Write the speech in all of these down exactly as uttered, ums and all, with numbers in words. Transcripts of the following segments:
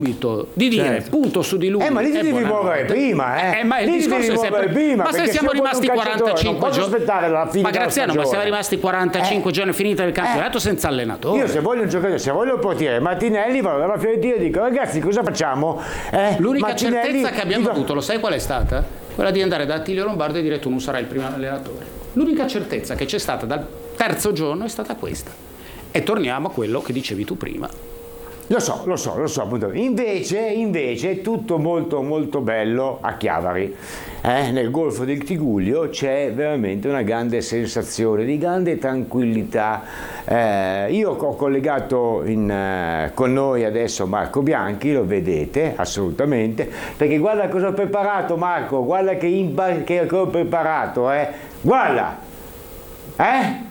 di dire certo. punto su di lui. Eh, ma lì ti devi muovere prima, eh. eh ma il lì discorso è sempre prima, ma se siamo rimasti quarantacinque giorni, ma Graziano, ma siamo rimasti quarantacinque eh. giorni finita il campionato eh. senza allenatore. Io se voglio un giocatore, se voglio il portiere Martinelli, vado dalla Fiorentina e dico ragazzi cosa facciamo? Eh, L'unica Martinelli, certezza che abbiamo dico... avuto, lo sai qual è stata? Quella di andare da Attilio Lombardo e dire tu non sarai il primo allenatore. L'unica certezza che c'è stata dal terzo giorno è stata questa. E torniamo a quello che dicevi tu prima. Lo so, lo so, lo so, appunto. Invece, invece è tutto molto molto bello a Chiavari. Eh, nel Golfo del Tigullio c'è veramente una grande sensazione di grande tranquillità. Eh, io ho collegato in, eh, con noi adesso Marco Bianchi, lo vedete assolutamente, perché guarda cosa ho preparato Marco, guarda che, imba- che ho preparato, eh. Guarda, eh?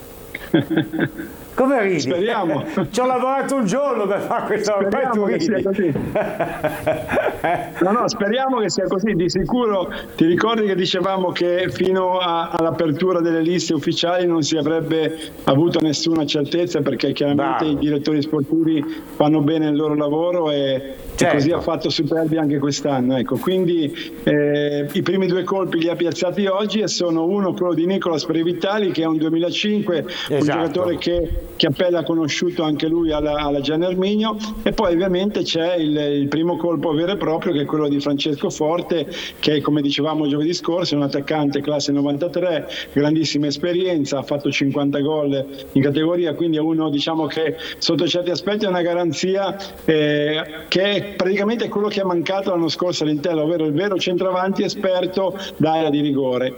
Come ridi? Speriamo. Ci ho lavorato un giorno per fare questo. Speriamo che sia così. No, no, speriamo che sia così. Di sicuro ti ricordi che dicevamo che fino a, all'apertura delle liste ufficiali non si avrebbe avuto nessuna certezza, perché chiaramente Bravo. i direttori sportivi fanno bene il loro lavoro e, certo. e così ha fatto Superbi anche quest'anno. Ecco, quindi eh, i primi due colpi li ha piazzati oggi e sono uno quello di Nicolas Previtali, che è un duemilacinque, esatto. un giocatore che che appena ha conosciuto anche lui alla, alla Gian Erminio, e poi ovviamente c'è il, il primo colpo vero e proprio, che è quello di Francesco Forte, che come dicevamo giovedì scorso è un attaccante classe novantatré, grandissima esperienza, ha fatto cinquanta gol in categoria, quindi è uno, diciamo, che sotto certi aspetti è una garanzia eh, che è praticamente quello che è mancato l'anno scorso all'Intello, ovvero il vero centravanti esperto d'area di rigore.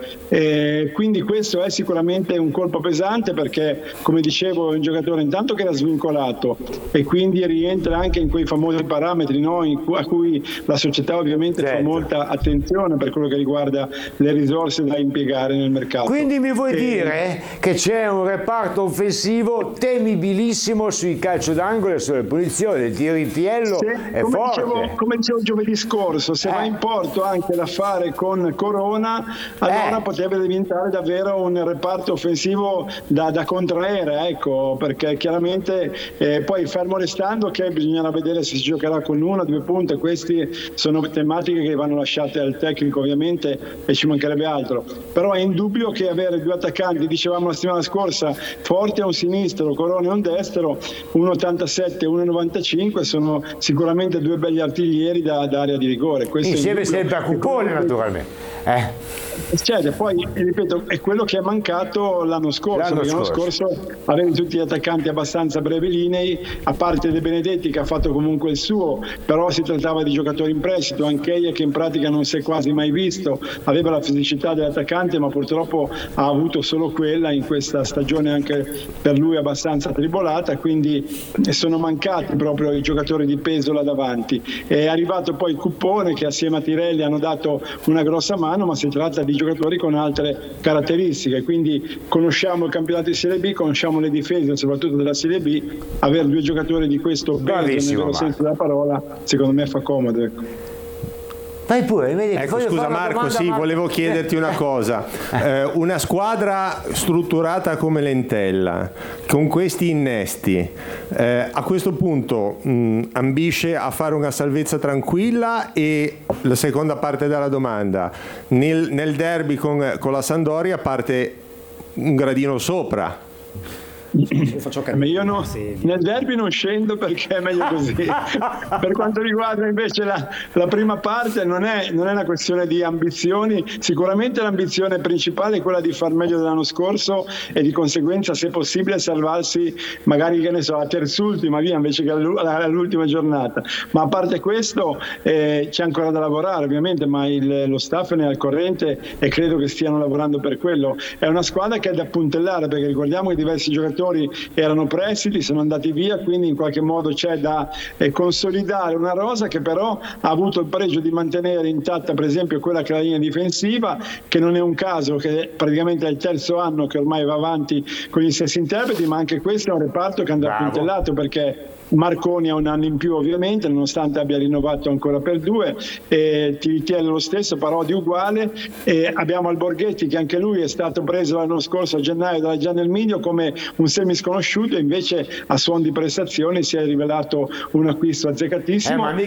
E quindi questo è sicuramente un colpo pesante, perché come dicevo è un giocatore intanto che era svincolato e quindi rientra anche in quei famosi parametri, no? in cu- a cui la società ovviamente certo. fa molta attenzione per quello che riguarda le risorse da impiegare nel mercato. Quindi mi vuoi e... dire che c'è un reparto offensivo temibilissimo sui calcio d'angolo e sulle punizioni, il Tiritiello è come forte. Dicevo, come dicevo giovedì scorso, se eh. va in porto anche da fare con Corona, allora eh. potrebbe diventare davvero un reparto offensivo da, da contraere, ecco, perché chiaramente eh, poi fermo restando che bisognerà vedere se si giocherà con una o due punte, queste sono tematiche che vanno lasciate al tecnico ovviamente e ci mancherebbe altro, però è indubbio che avere due attaccanti, dicevamo la settimana scorsa, Forte a un sinistro, Corona a un destro, uno ottantasette e uno novantacinque, sono sicuramente due belli artiglieri da, da area di rigore. Questo insieme sempre a Cupone naturalmente. Eh. Cioè, poi ripeto, è quello che è mancato l'anno scorso. L'anno, l'anno scorso, scorso avevi tutti gli attaccanti abbastanza brevilinei, a parte De Benedetti che ha fatto comunque il suo, però si trattava di giocatori in prestito, anche egli che in pratica non si è quasi mai visto, aveva la fisicità dell'attaccante ma purtroppo ha avuto solo quella in questa stagione, anche per lui abbastanza tribolata, quindi sono mancati proprio i giocatori di peso là davanti. È arrivato poi il Cuppone che assieme a Tirelli hanno dato una grossa mano, ma si tratta di giocatori con altre caratteristiche, quindi conosciamo il campionato di Serie B, conosciamo le difese soprattutto della Serie B, avere due giocatori di questo peso nel vero senso della parola secondo me fa comodo, ecco. Vai pure, vedi, ecco, scusa Marco, sì, Marco. volevo chiederti una cosa. Eh, una squadra strutturata come l'Entella, con questi innesti, eh, a questo punto mh, ambisce a fare una salvezza tranquilla? E la seconda parte della domanda, nel, nel derby con, con la Sampdoria parte un gradino sopra? Io no, nel derby non scendo perché è meglio così. Per quanto riguarda invece la, la prima parte, non è, non è una questione di ambizioni, sicuramente l'ambizione principale è quella di far meglio dell'anno scorso e di conseguenza se possibile salvarsi magari, che ne so, la terzultima via invece che all'ultima giornata, ma a parte questo eh, c'è ancora da lavorare ovviamente, ma il, lo staff ne è al corrente e credo che stiano lavorando per quello. È una squadra che è da puntellare, perché ricordiamo che diversi giocatori erano prestiti, sono andati via, quindi in qualche modo c'è da eh, consolidare una rosa che però ha avuto il pregio di mantenere intatta per esempio quella che è la linea difensiva, che non è un caso che praticamente è il terzo anno che ormai va avanti con gli stessi interpreti, ma anche questo è un reparto che andrà puntellato, perché Marconi ha un anno in più ovviamente, nonostante abbia rinnovato ancora per due, e Tiritiello lo stesso, Parodi uguale, e abbiamo Alborghetti che anche lui è stato preso l'anno scorso a gennaio dalla Gian Erminio come un semi sconosciuto, invece a suon di prestazioni si è rivelato un acquisto azzeccatissimo. Eh,